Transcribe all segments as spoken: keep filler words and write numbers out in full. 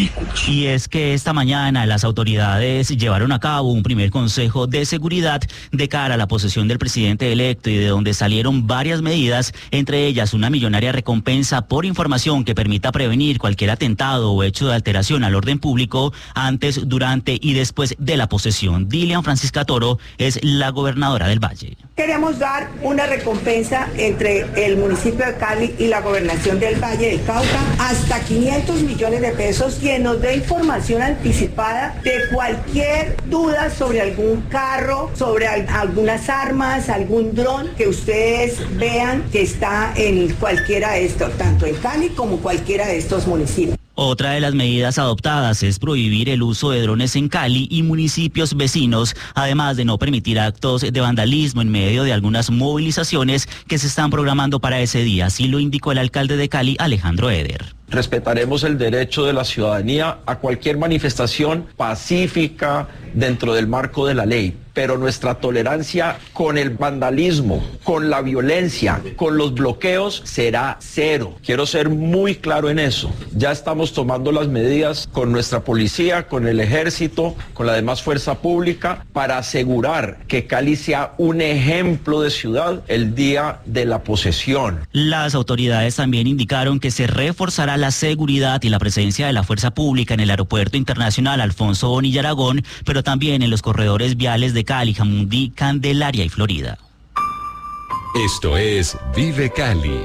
vehículos. Y es que esta mañana las autoridades llevaron a cabo un primer consejo de seguridad de cara a la posesión del presidente electo y de donde salieron varias medidas, entre ellas una millonaria recompensa por información que permita prevenir cualquier atentado o hecho de alteración al orden público antes, durante y después de la posesión. Dilian Francisca Toro es la gobernadora del Valle. Queremos dar una recompensa entre el municipio de Cali y la gobernación del Valle del Cauca hasta quinientos millones de pesos, quien nos dé información anticipada de cualquier duda sobre algún carro, sobre al- algunas armas, algún dron que ustedes vean que está en cualquiera de estos, tanto en Cali como cualquiera de estos municipios. Otra de las medidas adoptadas es prohibir el uso de drones en Cali y municipios vecinos, además de no permitir actos de vandalismo en medio de algunas movilizaciones que se están programando para ese día, así lo indicó el alcalde de Cali, Alejandro Eder. Respetaremos el derecho de la ciudadanía a cualquier manifestación pacífica dentro del marco de la ley, pero nuestra tolerancia con el vandalismo, con la violencia, con los bloqueos será cero. Quiero ser muy claro en eso. Ya estamos tomando las medidas con nuestra policía, con el ejército, con la demás fuerza pública para asegurar que Cali sea un ejemplo de ciudad el día de la posesión. Las autoridades también indicaron que se reforzará la seguridad y la presencia de la fuerza pública en el Aeropuerto Internacional Alfonso Bonilla Aragón, pero también en los corredores viales de Cali, Jamundí, Candelaria y Florida. Esto es Vive Cali.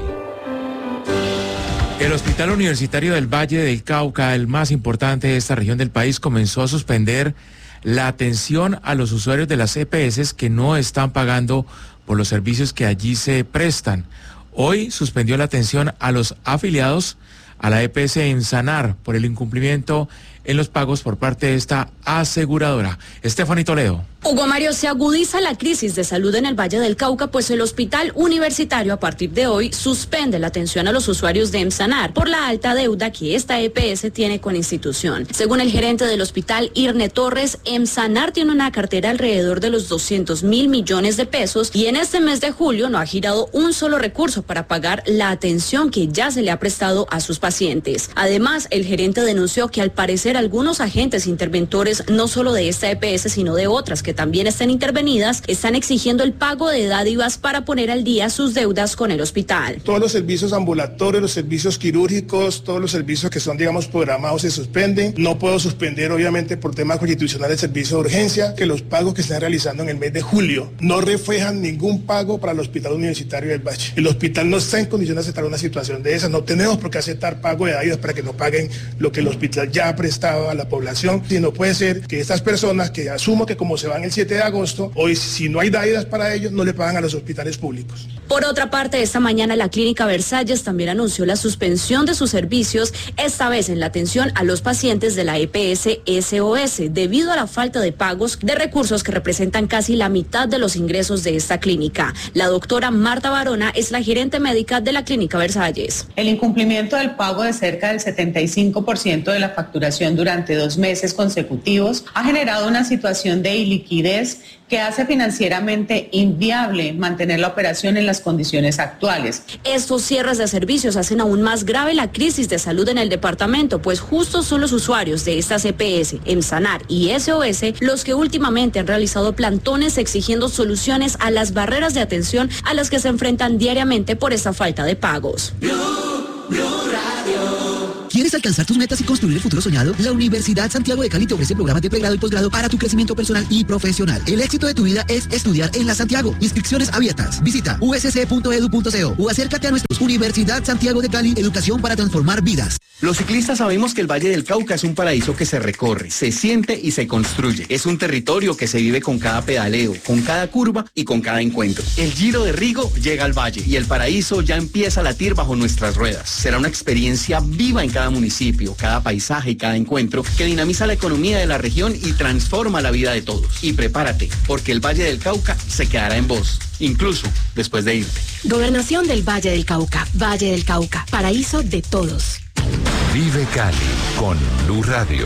El Hospital Universitario del Valle del Cauca, el más importante de esta región del país, comenzó a suspender la atención a los usuarios de las E P S que no están pagando por los servicios que allí se prestan. Hoy suspendió la atención a los afiliados a la E P S en Sanar por el incumplimiento en los pagos por parte de esta aseguradora. Estefanía Toledo. Hugo Mario, se agudiza la crisis de salud en el Valle del Cauca, pues el Hospital Universitario a partir de hoy suspende la atención a los usuarios de EMSANAR por la alta deuda que esta E P S tiene con la institución. Según el gerente del hospital, Irne Torres, EMSANAR tiene una cartera alrededor de los doscientos mil millones de pesos y en este mes de julio no ha girado un solo recurso para pagar la atención que ya se le ha prestado a sus pacientes. Además, el gerente denunció que al parecer algunos agentes interventores, no solo de esta E P S, sino de otras que también están intervenidas, están exigiendo el pago de dádivas para poner al día sus deudas con el hospital. Todos los servicios ambulatorios, los servicios quirúrgicos, todos los servicios que son, digamos, programados se suspenden. No puedo suspender, obviamente, por temas constitucionales, el servicio de urgencia, que los pagos que se están realizando en el mes de julio no reflejan ningún pago para el Hospital Universitario del Valle. El hospital no está en condiciones de aceptar una situación de esas. No tenemos por qué aceptar pago de dádivas para que no paguen lo que el hospital ya ha prestado a la población. Y no puede ser que estas personas, que asumo que como se van el siete de agosto, hoy si no hay dádivas para ellos, no le pagan a los hospitales públicos. Por otra parte, esta mañana la Clínica Versalles también anunció la suspensión de sus servicios, esta vez en la atención a los pacientes de la E P S S O S, debido a la falta de pagos de recursos que representan casi la mitad de los ingresos de esta clínica. La doctora Marta Barona es la gerente médica de la Clínica Versalles. El incumplimiento del pago de cerca del setenta y cinco por ciento de la facturación durante dos meses consecutivos ha generado una situación de iliquidez que hace financieramente inviable mantener la operación en las condiciones actuales. Estos cierres de servicios hacen aún más grave la crisis de salud en el departamento, pues justo son los usuarios de estas E P S, EMSANAR y S O S los que últimamente han realizado plantones exigiendo soluciones a las barreras de atención a las que se enfrentan diariamente por esta falta de pagos. Blue, Blue Radio. ¿Quieres alcanzar tus metas y construir el futuro soñado? La Universidad Santiago de Cali te ofrece programas de pregrado y posgrado para tu crecimiento personal y profesional. El éxito de tu vida es estudiar en la Santiago. Inscripciones abiertas. Visita u s c punto e d u punto c o o acércate a nuestros Universidad Santiago de Cali, educación para transformar vidas. Los ciclistas sabemos que el Valle del Cauca es un paraíso que se recorre, se siente y se construye. Es un territorio que se vive con cada pedaleo, con cada curva y con cada encuentro. El Giro de Rigo llega al Valle y el paraíso ya empieza a latir bajo nuestras ruedas. Será una experiencia viva en cada municipio, cada paisaje y cada encuentro que dinamiza la economía de la región y transforma la vida de todos. Y prepárate, porque el Valle del Cauca se quedará en vos, incluso después de irte. Gobernación del Valle del Cauca, Valle del Cauca, paraíso de todos. Vive Cali con Blue Radio.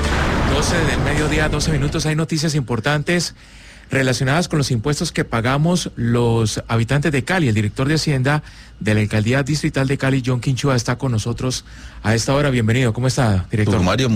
doce del mediodía, doce minutos, hay noticias importantes relacionadas con los impuestos que pagamos los habitantes de Cali. El director de Hacienda de la Alcaldía Distrital de Cali, John Quinchua, está con nosotros a esta hora. Bienvenido, ¿cómo está, director? Don Mario,